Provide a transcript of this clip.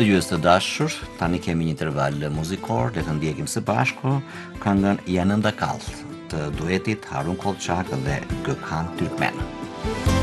Dëgjues të dashur, tani kemi një interval muzikor, le të ndjekim së bashku këngën Yanında Kal të duetit Harun Kolçak dhe Gökhan Türkmen.